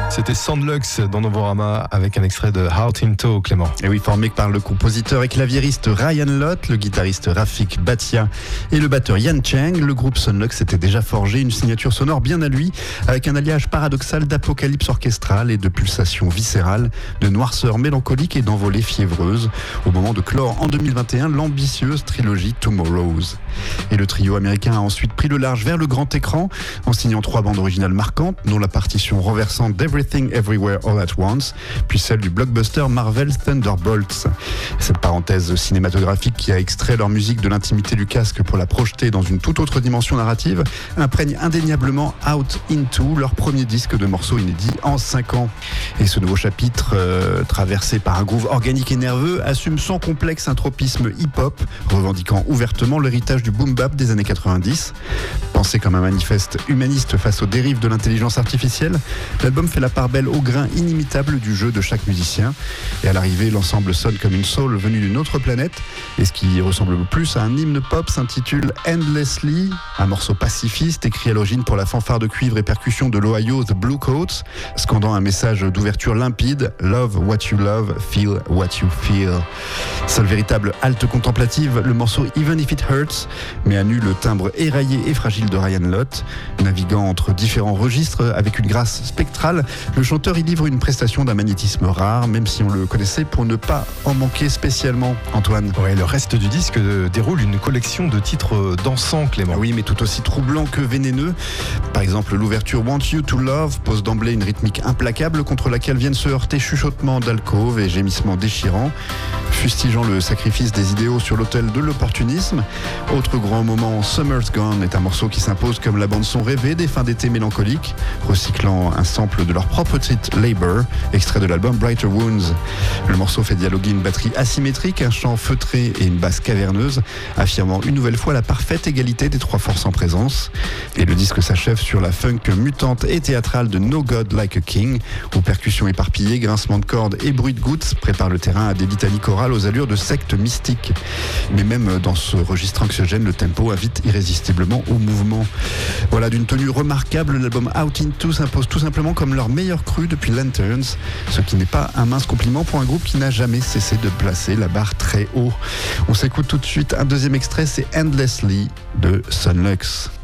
C'était Sandlux dans Novorama avec un extrait de Heart in Tow, Clément. Et oui, formé par le compositeur et claviériste Ryan Lott, le guitariste Rafik Bhatia et le batteur Yan Cheng, le groupe Sandlux s'était déjà forgé une signature sonore bien à lui, avec un alliage paradoxal d'apocalypse orchestrale et de pulsations viscérales, de noirceur mélancolique et d'envolée fiévreuse, au moment de clore en 2021 l'ambitieuse trilogie Tomorrows. Et le trio américain a ensuite pris le large vers le grand écran en signant 3 bandes originales marquantes, dont la partition renversante d'Everything Everywhere All at Once, puis celle du blockbuster Marvel's Thunderbolts. Cette parenthèse cinématographique qui a extrait leur musique de l'intimité du casque pour la projeter dans une toute autre dimension narrative imprègne indéniablement Out Into, leur premier disque de morceaux inédits en 5 ans. Et ce nouveau chapitre, traversé par un groove organique et nerveux, assume sans complexe un tropisme hip-hop, revendiquant ouvertement l'héritage du boom-bap des années 90. Pensé comme un manifeste humaniste face aux dérives de l'intelligence artificielle, l'album fait la part belle au grain inimitable du jeu de chaque musicien. Et à l'arrivée, l'ensemble sonne comme une soul venue d'une autre planète. Et ce qui ressemble le plus à un hymne pop s'intitule Endlessly, un morceau pacifiste écrit à l'origine pour la fanfare de cuivre et percussion de l'Ohio The Blue Coats, scandant un message d'ouverture limpide: Love what you love, feel what you feel. Seule véritable halte contemplative, le morceau Even If It Hurts met à nu le timbre éraillé et fragile de Ryan Lott. Naviguant entre différents registres avec une grâce spectrale, le chanteur y livre une prestation d'un magnétisme rare, même si on le connaissait pour ne pas en manquer spécialement. Antoine. Ouais, le reste du disque déroule une collection de titres dansants, Clément. Oui, mais tout aussi troublant que vénéneux. Par exemple, l'ouverture Want You to Love pose d'emblée une rythmique implacable contre laquelle viennent se heurter chuchotements d'alcôve et gémissements déchirants, fustigeant le sacrifice des idéaux sur l'autel de l'opportunisme. Autre grand moment, Summer's Gone est un morceau qui s'impose comme la bande-son rêvée des fins d'été mélancoliques, recyclant un sample de leur propre titre Labor, extrait de l'album Brighter Wounds. Le morceau fait dialoguer une batterie asymétrique, un chant feutré et une basse caverneuse, affirmant une nouvelle fois la parfaite égalité des 3 forces en présence. Et le disque s'achève sur la funk mutante et théâtrale de No God Like a King, où percussions éparpillées, grincements de cordes et bruit de gouttes préparent le terrain à des litanies chorales aux allures de sectes mystiques. Mais même dans ce registre anxiogène, le tempo invite irrésistiblement au mouvement. Voilà, d'une tenue remarquable, l'album Out Into s'impose tout simplement comme leur meilleur cru depuis Lanterns, ce qui n'est pas un mince compliment pour un groupe qui n'a jamais cessé de placer la barre très haut. On s'écoute tout de suite un deuxième extrait, c'est Endlessly de Sandlux.